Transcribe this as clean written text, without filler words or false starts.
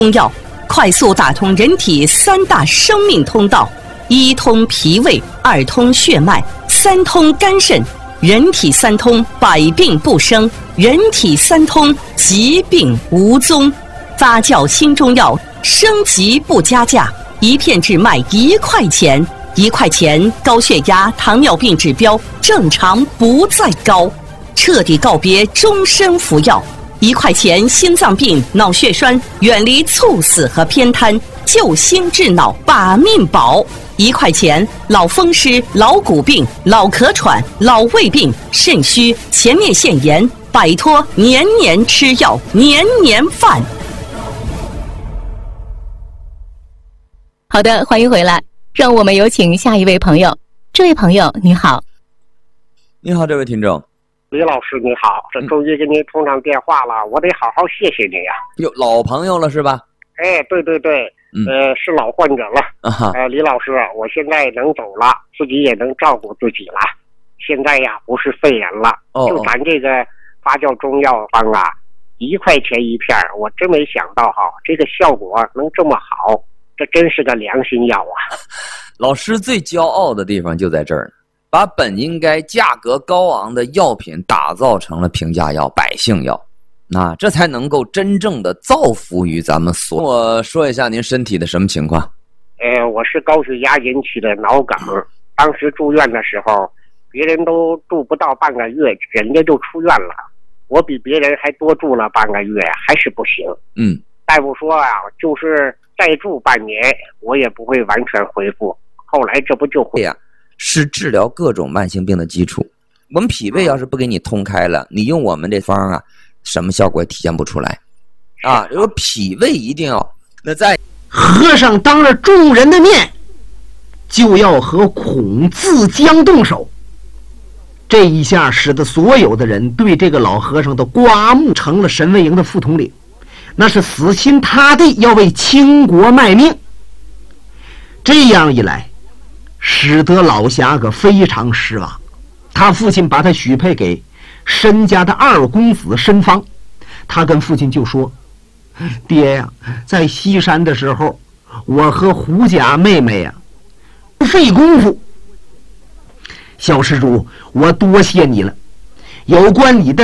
中药快速打通人体3大生命通道：一通脾胃，二通血脉，三通肝肾。人体三通，百病不生；人体三通，疾病无踪。发酵新中药，升级不加价，一片只卖1块钱。1块钱，高血压、糖尿病指标正常不再高，彻底告别终身服药。1块钱，心脏病、脑血栓远离猝死和偏瘫，救心治脑，把命保。1块钱，老风湿、老骨病、老咳喘、老胃病、肾虚、前列腺炎，摆脱年年吃药、年年犯。 好的，欢迎回来，让我们有请下一位朋友。这位朋友你好。 你好，这位听众。 李老师你好，这终于给您通上电话了，我得好好谢谢你呀。 哟，老朋友了是吧？ 哎，对对对，是老患者了。李老师，我现在能走了，自己也能照顾自己了。现在呀，不是肺炎了，就咱这个发酵中药方啊，1块钱1片，我真没想到哈，这个效果能这么好，这真是个良心药啊。 老师最骄傲的地方就在这儿呢，把本应该价格高昂的药品打造成了平价药、百姓药。那这才能够真正的造福于咱们所。我说一下您身体的什么情况？ 我是高血压引起的脑梗，当时住院的时候，别人都住不到半个月，人家就出院了，我比别人还多住了半个月，还是不行。大夫说啊，就是再住半年，我也不会完全恢复。后来这不就会呀？是治疗各种慢性病的基础。我们脾胃要是不给你通开了，你用我们这方啊，什么效果也体现不出来啊！因为脾胃一定要那在和尚当着众人的面就要和孔自江动手，这一下使得所有的人对这个老和尚都刮目，成了神卫营的副统领，那是死心塌地要为倾国卖命。这样一来，使得老侠可非常失望。他父亲把他许配给申家的2公子申方，他跟父亲就说：爹呀，在西山的时候，我和胡家妹妹呀不费功夫，小施主，我多谢你了。有关你的